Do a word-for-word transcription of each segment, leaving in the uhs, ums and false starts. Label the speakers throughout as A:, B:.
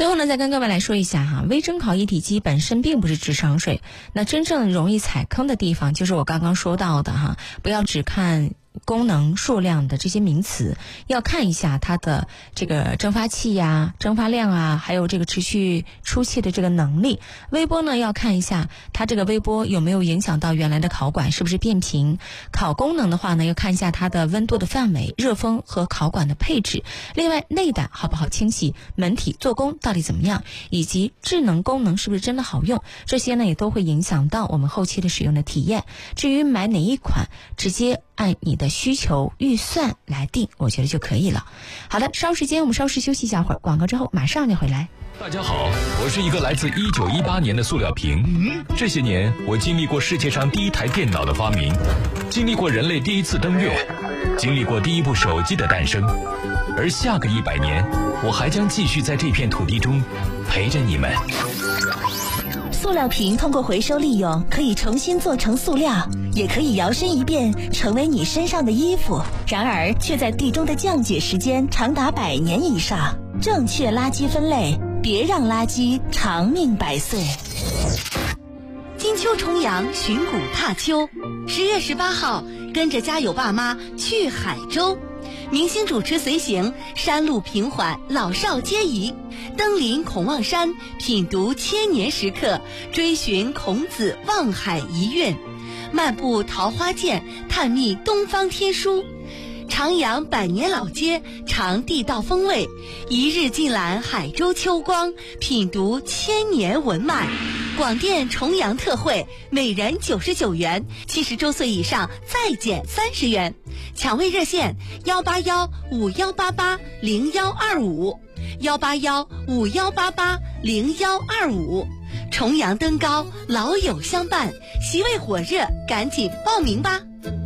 A: 最后呢，再跟各位来说一下哈，微蒸烤一体机本身并不是智商税，那真正容易踩坑的地方就是我刚刚说到的哈，不要只看功能数量的这些名词，要看一下它的这个蒸发器呀、蒸发量啊，还有这个持续出气的这个能力。微波呢，要看一下它这个微波有没有影响到原来的烤管是不是变平。烤功能的话呢，要看一下它的温度的范围、热风和烤管的配置。另外，内胆好不好清洗，门体做工到底怎么样，以及智能功能是不是真的好用，这些呢也都会影响到我们后期的使用的体验。至于买哪一款，直接按你的需求预算来定，我觉得就可以了。好的，稍时间我们稍事休息一下会儿，广告之后马上就回来。
B: 大家好，我是一个来自一九一八年的塑料瓶。嗯，这些年我经历过世界上第一台电脑的发明，经历过人类第一次登月，经历过第一部手机的诞生，而下个一百年，我还将继续在这片土地中陪着你们。
C: 塑料瓶通过回收利用，可以重新做成塑料，也可以摇身一变成为你身上的衣服，然而却在地中的降解时间长达百年以上。正确垃圾分类，别让垃圾长命百岁。
D: 金秋重阳，寻古踏秋。十月十八号，跟着家有爸妈去海州，明星主持随行，山路平缓，老少皆宜。登临孔望山，品读千年石刻，追寻孔子望海遗韵，漫步桃花涧，探秘东方天书。徜徉百年老街，尝地道风味，一日尽览海州秋光，品读千年文脉。广电重阳特惠，每人九十九元，七十周岁以上再减三十元。抢位热线：幺八幺五幺八八零幺二五，幺八幺五幺八八零幺二五。重阳登高，老友相伴，席位火热，赶紧报名吧！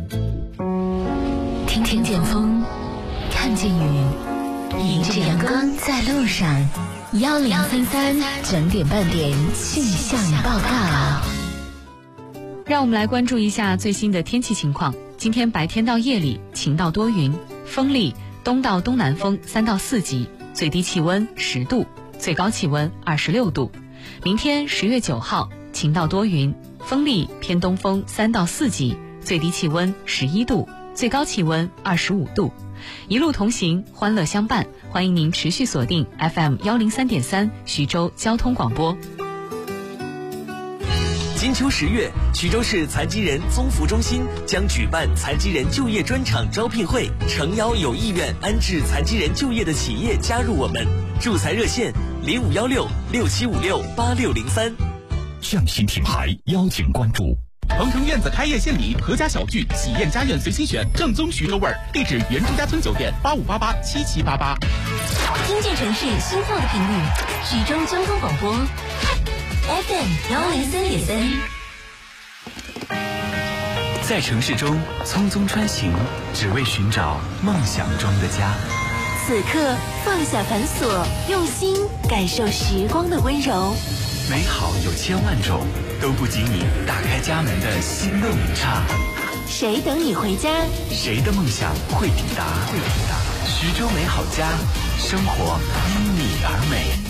C: 听见风，看见雨，迎着阳光在路上。幺零三三整点半点气象报告。
E: 让我们来关注一下最新的天气情况。今天白天到夜里晴到多云，风力东到东南风三到四级，最低气温十度，最高气温二十六度。明天十月九号晴到多云，风力偏东风三到四级，最低气温十一度，最高气温二十五度。一路同行，欢乐相伴，欢迎您持续锁定 F M 幺零三点三徐州交通广播。
F: 金秋十月，徐州市残疾人综服中心将举办残疾人就业专场招聘会，诚邀有意愿安置残疾人就业的企业加入我们。助才热线零五幺六六七五六八六零三。
G: 匠心品牌邀请关注。
H: 鹏城院子开业献礼，阖家小聚，喜宴家宴随心选，正宗徐州味儿。地址：原朱家村酒店，八五八八七七八八。
C: 听见城市心跳的频率，徐州交通广播 F M 幺零三点三。
I: 在城市中匆匆穿行，只为寻找梦想中的家。
C: 此刻放下繁琐，用心感受时光的温柔。
I: 美好有千万种，都不及你打开家门的心动一刹。
C: 谁等你回家？
I: 谁的梦想会抵达？会抵达。徐州美好家，生活因你而美。